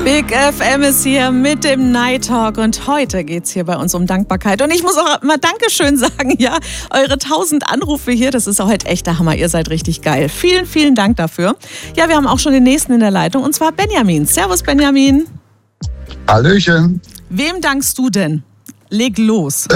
Big FM ist hier mit dem Night Talk und heute geht's hier bei uns um Dankbarkeit. Und ich muss auch mal Dankeschön sagen, ja, eure 1000 Anrufe hier, das ist heute echt der Hammer, ihr seid richtig geil. Vielen, vielen Dank dafür. Ja, wir haben auch schon den nächsten in der Leitung und zwar Benjamin. Servus Benjamin. Hallöchen. Wem dankst du denn? Leg los.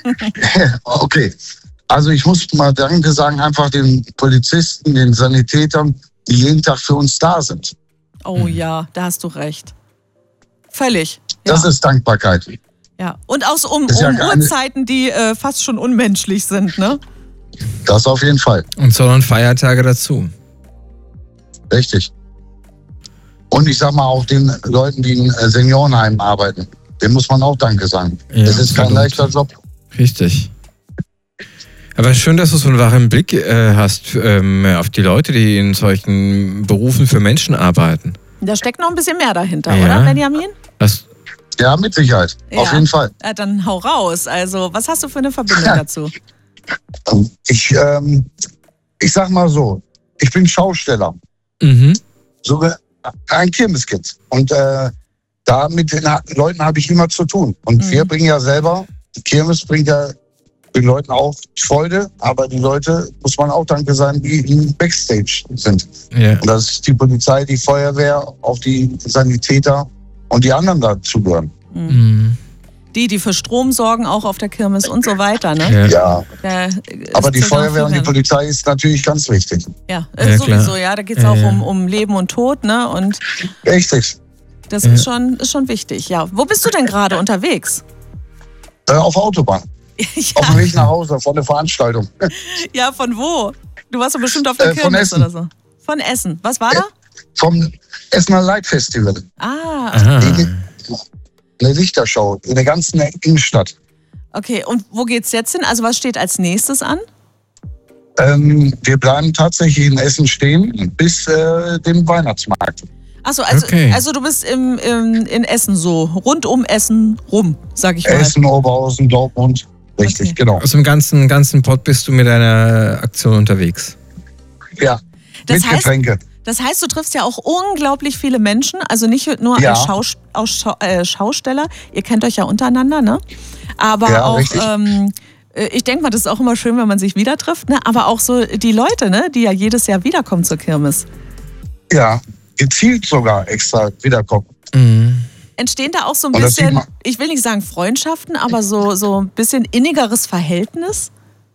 Okay, also ich muss mal Danke sagen, einfach den Polizisten, den Sanitätern, die jeden Tag für uns da sind. Oh ja, da hast du recht. Völlig. Ja. Das ist Dankbarkeit. Ja, und aus Uhrzeiten, die fast schon unmenschlich sind, ne? Das auf jeden Fall. Und sondern Feiertage dazu. Richtig. Und ich sag mal auch den Leuten, die in Seniorenheimen arbeiten, dem muss man auch Danke sagen. Ja, das ist kein leichter Job. Richtig. Aber schön, dass du so einen wachen Blick hast auf die Leute, die in solchen Berufen für Menschen arbeiten. Da steckt noch ein bisschen mehr dahinter, Ja. oder Benjamin? Ja, mit Sicherheit. Ja. Auf jeden Fall. Ja, dann hau raus. Also, was hast du für eine Verbindung dazu? Ich sag mal so, ich bin Schausteller. Mhm. Sogar ein Kirmeskind. Und da mit den Leuten habe ich immer zu tun. Und wir bringen ja selber, die Kirmes bringt ja den Leuten auch Freude, aber die Leute, muss man auch Danke sagen, die im Backstage sind. Ja. Und das ist die Polizei, die Feuerwehr, auch die Sanitäter und die anderen dazugehören. Mhm. Die für Strom sorgen, auch auf der Kirmes und so weiter, ne? Ja. Da Aber die zählt auch Feuerwehr viel und die mehr. Polizei ist natürlich ganz wichtig. Ja, Ja, sowieso, klar. ja. Da geht es Ja, auch ja. um Leben und Tod, ne? Und Richtig. das ist schon wichtig, ja. Wo bist du denn gerade unterwegs? Auf der Autobahn. Auf dem Weg nach Hause von der Veranstaltung. Ja, von wo? Du warst doch bestimmt auf der Von Kirmes Essen. oder so. Von Essen. Was war da? Vom Essener Light Festival. Ah, Aha. Eine Lichtershow in der ganzen Innenstadt. okay. Und wo geht's jetzt hin? Also was steht als nächstes an? Wir bleiben tatsächlich in Essen stehen bis dem Weihnachtsmarkt. Achso, also, Okay. also du bist in Essen so, rund um Essen rum, sag ich mal. Essen, Oberhausen, Dortmund. Richtig, Okay. genau. Aus dem ganzen Pott bist du mit deiner Aktion unterwegs. Ja, Das mit heißt- Getränke. Das heißt, du triffst ja auch unglaublich viele Menschen, also nicht nur Ja. als Schausteller, ihr kennt euch ja untereinander, ne? Aber Ja, auch, richtig. ich denke mal, das ist auch immer schön, wenn man sich wieder trifft, ne? Aber auch so die Leute, ne? Die ja jedes Jahr wiederkommen zur Kirmes. Ja, gezielt sogar extra wiederkommen. Mhm. Entstehen da auch so ein Und das sieht bisschen, man- ich will nicht sagen Freundschaften, aber so ein bisschen innigeres Verhältnis?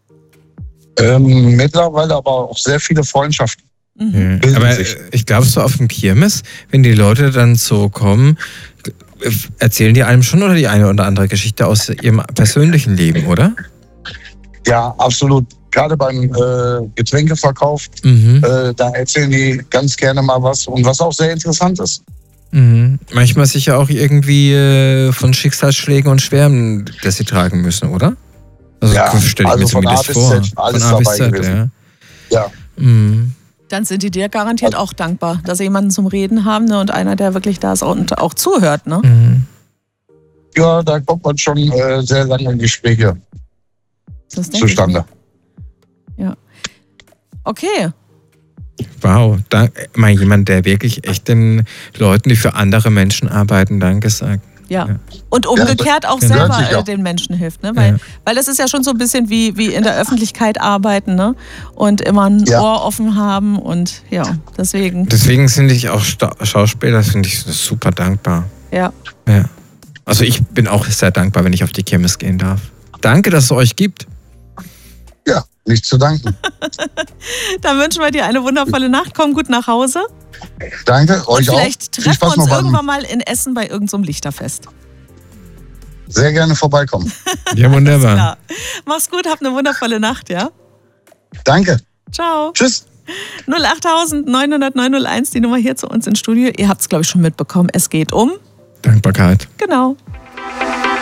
Mittlerweile aber auch sehr viele Freundschaften. Ja. Bilden Aber sich. ich glaube, so auf dem Kirmes, wenn die Leute dann so kommen, erzählen die einem schon oder die eine oder andere Geschichte aus ihrem persönlichen Leben, oder? Ja, absolut. Gerade beim Getränkeverkauf, Mhm. da erzählen die ganz gerne mal was und was auch sehr interessant ist. Mhm. Manchmal sicher auch irgendwie von Schicksalsschlägen und Schwärmen, das sie tragen müssen, oder? Also Ja, stelle ich also mir von A zumindest bis vor. Z, alles von A bis dabei Z, gewesen. ja. Ja, Mhm. Dann sind die dir garantiert auch dankbar, dass sie jemanden zum Reden haben, ne? Und einer, der wirklich da ist und auch zuhört, ne? Mhm. ja, da kommt man schon sehr lange Gespräche Das denke ich zustande. mir. Ja. Okay. Wow, mal jemand, der wirklich echt den Leuten, die für andere Menschen arbeiten, Danke sagt. Ja. Ja. Und umgekehrt auch Ja, selber sicher. den Menschen hilft, ne? Weil das ist ja schon so ein bisschen wie in der Öffentlichkeit arbeiten, ne? Und immer ein Ja. Ohr offen haben und ja, deswegen, Deswegen finde ich auch Schauspieler, finde ich super dankbar. ja. Ja. Also ich bin auch sehr dankbar, wenn ich auf die Kirmes gehen darf. Danke, dass es euch gibt. Ja, nicht zu danken. Dann wünschen wir dir eine wundervolle Nacht. Komm gut nach Hause. Danke, euch auch. Vielleicht Viel treffen wir Spaß uns noch beim irgendwann mal in Essen bei irgendeinem Lichterfest. sehr gerne vorbeikommen. Ja, wunderbar. Ja. Mach's gut, hab eine wundervolle Nacht, ja? Danke. Ciao. Tschüss. 08000 900 901, die Nummer hier zu uns ins Studio. Ihr habt es, glaube ich, schon mitbekommen. Es geht um, Dankbarkeit. genau.